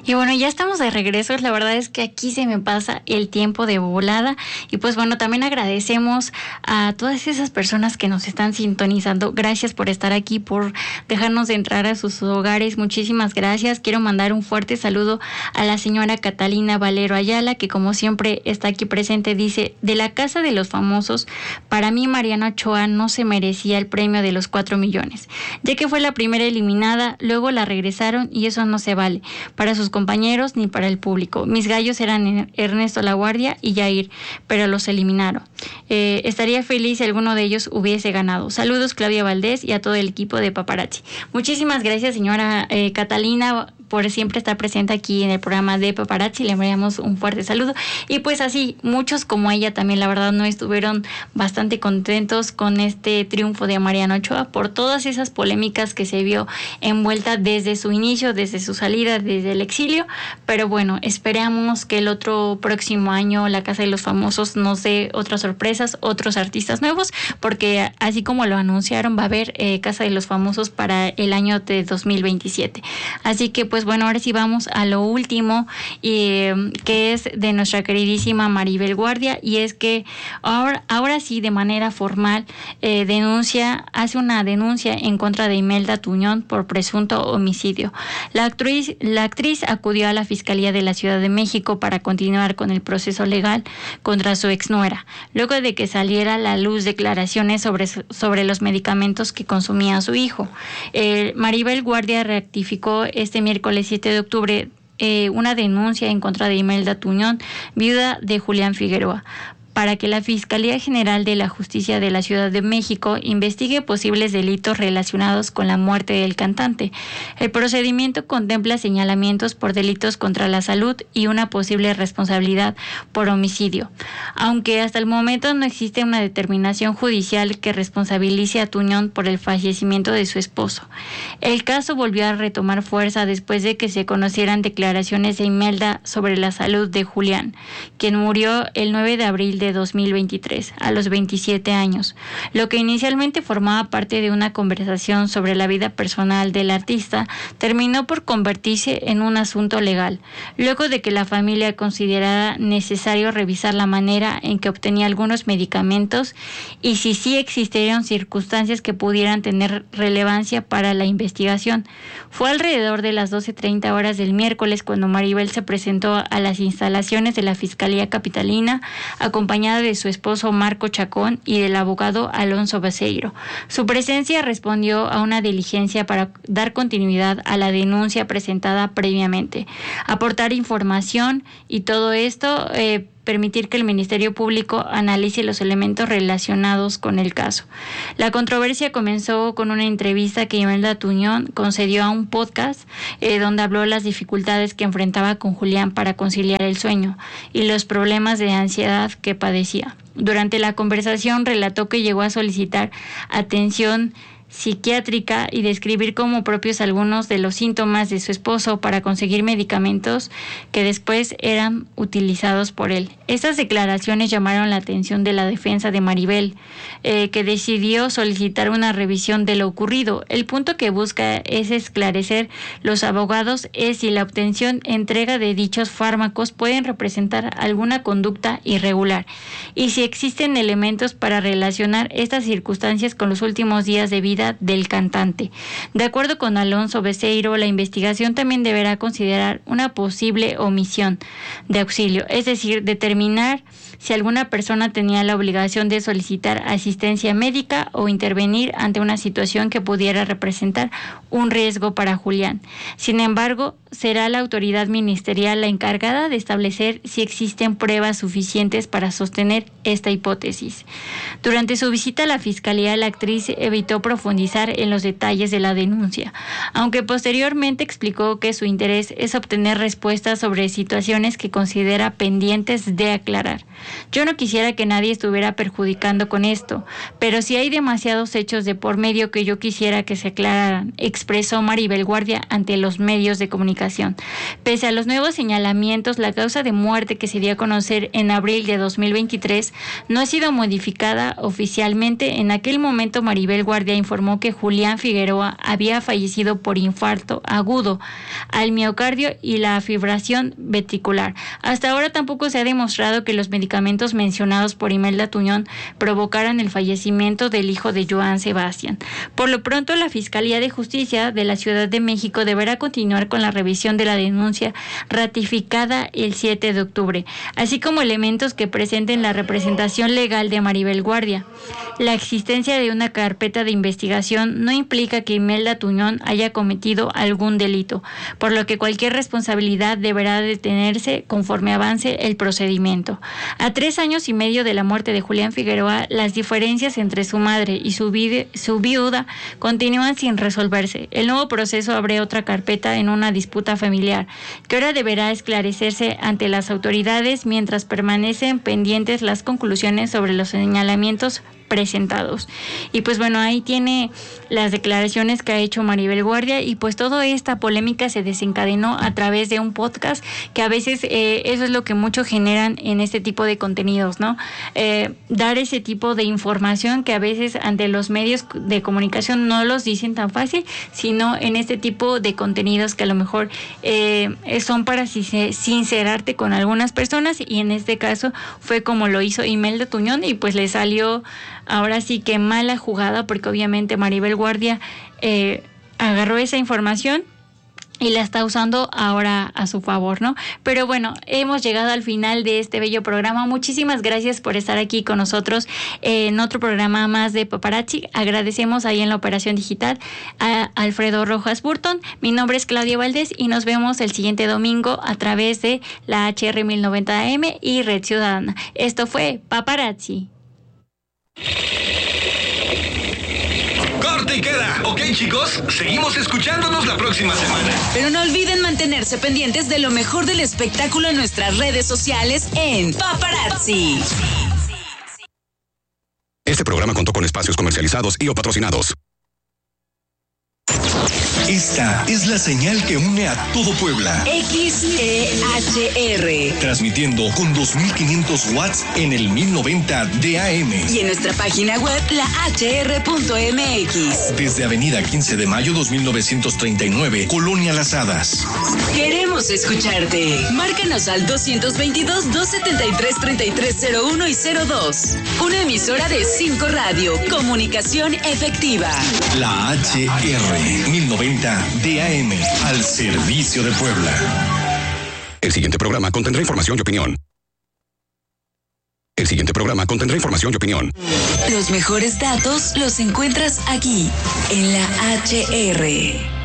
Y bueno, ya estamos de regreso. La verdad es que aquí se me pasa el tiempo de volada. Y pues bueno, también agradecemos a todas esas personas que nos están sintonizando. Gracias por estar aquí, por dejarnos entrar a sus hogares. Muchísimas gracias. Quiero mandar un fuerte saludo a la señora Catalina Valero Ayala, que como siempre está aquí presente. Dice: de la Casa de los Famosos, para mí Mariana Ochoa no se merecía el premio de los 4 millones, ya que fue la primera eliminada, luego la regresaron y eso no se vale para sus compañeros ni para el público. Mis gallos eran Ernesto Laguardia y Jair, pero los eliminaron. Estaría feliz si alguno de ellos hubiese ganado. Saludos, Claudia Valdés, y a todo el equipo de Paparazzi. Muchísimas gracias, señora Catalina, por siempre estar presente aquí en el programa de Paparazzi. Le enviamos un fuerte saludo. Y pues así, muchos como ella también, la verdad, no estuvieron bastante contentos con este triunfo de Mariana Ochoa por todas esas polémicas que se vio envuelta desde su inicio, desde su salida, desde el exilio. Pero bueno, esperamos que el otro próximo año la Casa de los Famosos nos dé otras sorpresas, otros artistas nuevos, porque así como lo anunciaron, va a haber Casa de los Famosos para el año de 2027. Así que pues bueno, ahora sí vamos a lo último, que es de nuestra queridísima Maribel Guardia, y es que ahora sí, de manera formal, hace una denuncia en contra de Imelda Tuñón por presunto homicidio. La actriz acudió a la Fiscalía de la Ciudad de México para continuar con el proceso legal contra su exnuera, luego de que saliera a la luz declaraciones sobre los medicamentos que consumía su hijo. Maribel Guardia rectificó este miércoles 7 de octubre una denuncia en contra de Imelda Tuñón, viuda de Julián Figueroa, para que la Fiscalía General de la Justicia de la Ciudad de México investigue posibles delitos relacionados con la muerte del cantante. El procedimiento contempla señalamientos por delitos contra la salud y una posible responsabilidad por homicidio, aunque hasta el momento no existe una determinación judicial que responsabilice a Tuñón por el fallecimiento de su esposo. El caso volvió a retomar fuerza después de que se conocieran declaraciones de Imelda sobre la salud de Julián, quien murió el 9 de abril de 2023, a los 27 años. Lo que inicialmente formaba parte de una conversación sobre la vida personal del artista terminó por convertirse en un asunto legal, luego de que la familia considerara necesario revisar la manera en que obtenía algunos medicamentos y si sí existieron circunstancias que pudieran tener relevancia para la investigación. Fue alrededor de las 12:30 horas del miércoles cuando Maribel se presentó a las instalaciones de la Fiscalía Capitalina, acompañada de su esposo Marco Chacón y del abogado Alonso Baseiro. Su presencia respondió a una diligencia para dar continuidad a la denuncia presentada previamente, aportar información y todo esto permitir que el Ministerio Público analice los elementos relacionados con el caso. La controversia comenzó con una entrevista que Imelda Tuñón concedió a un podcast donde habló las dificultades que enfrentaba con Julián para conciliar el sueño y los problemas de ansiedad que padecía. Durante la conversación relató que llegó a solicitar atención psiquiátrica y describir como propios algunos de los síntomas de su esposo para conseguir medicamentos que después eran utilizados por él. Estas declaraciones llamaron la atención de la defensa de Maribel, que decidió solicitar una revisión de lo ocurrido. El punto que busca es esclarecer los abogados es si la obtención e entrega de dichos fármacos pueden representar alguna conducta irregular y si existen elementos para relacionar estas circunstancias con los últimos días de vida del cantante. De acuerdo con Alonso Beceiro, la investigación también deberá considerar una posible omisión de auxilio, es decir, determinar si alguna persona tenía la obligación de solicitar asistencia médica o intervenir ante una situación que pudiera representar un riesgo para Julián. Sin embargo, será la autoridad ministerial la encargada de establecer si existen pruebas suficientes para sostener esta hipótesis. Durante su visita a la Fiscalía, la actriz evitó profundizar en los detalles de la denuncia, aunque posteriormente explicó que su interés es obtener respuestas sobre situaciones que considera pendientes de aclarar. Yo no quisiera que nadie estuviera perjudicando con esto, pero sí hay demasiados hechos de por medio que yo quisiera que se aclararan, expresó Maribel Guardia ante los medios de comunicación. Pese a los nuevos señalamientos, la causa de muerte que se dio a conocer en abril de 2023 no ha sido modificada oficialmente. En aquel momento, Maribel Guardia informó informó que Julián Figueroa había fallecido por infarto agudo al miocardio y la fibración ventricular. Hasta ahora tampoco se ha demostrado que los medicamentos mencionados por Imelda Tuñón provocaran el fallecimiento del hijo de Joan Sebastián. Por lo pronto, la Fiscalía de Justicia de la Ciudad de México deberá continuar con la revisión de la denuncia ratificada el 7 de octubre, así como elementos que presenten la representación legal de Maribel Guardia. La existencia de una carpeta de investigación no implica que Imelda Tuñón haya cometido algún delito, por lo que cualquier responsabilidad deberá detenerse conforme avance el procedimiento. A 3 años y medio de la muerte de Julián Figueroa, las diferencias entre su madre y su viuda continúan sin resolverse. El nuevo proceso abre otra carpeta en una disputa familiar, que ahora deberá esclarecerse ante las autoridades mientras permanecen pendientes las conclusiones sobre los señalamientos presentados. Y pues bueno, ahí tiene las declaraciones que ha hecho Maribel Guardia, y pues toda esta polémica se desencadenó a través de un podcast, que a veces eso es lo que mucho generan en este tipo de contenidos, ¿no? Dar ese tipo de información que a veces ante los medios de comunicación no los dicen tan fácil, sino en este tipo de contenidos que a lo mejor son para sincerarte con algunas personas, y en este caso fue como lo hizo Imelda Tuñón, y pues le salió ahora sí que mala jugada, porque obviamente Maribel Guardia agarró esa información y la está usando ahora a su favor, ¿no? Pero bueno, hemos llegado al final de este bello programa. Muchísimas gracias por estar aquí con nosotros en otro programa más de Paparazzi. Agradecemos ahí en la operación digital a Alfredo Rojas Burton. Mi nombre es Claudia Valdés y nos vemos el siguiente domingo a través de la HR 1090 AM y Red Ciudadana. Esto fue Paparazzi. Corte y queda. Ok, chicos, seguimos escuchándonos la próxima semana. Pero no olviden mantenerse pendientes de lo mejor del espectáculo en nuestras redes sociales en Paparazzi. Este programa contó con espacios comercializados y o patrocinados. Esta es la señal que une a todo Puebla. XEHR. Transmitiendo con 2500 watts en el 1090 de AM. Y en nuestra página web, lahr.mx. Desde Avenida 15 de Mayo 2939, Colonia Las Hadas. Queremos escucharte. Márcanos al 222-273-3301 y 02. Una emisora de 5 Radio. Comunicación efectiva. La HR 1090 DAM, al servicio de Puebla. El siguiente programa contendrá información y opinión. El siguiente programa contendrá información y opinión. Los mejores datos los encuentras aquí, en la HR.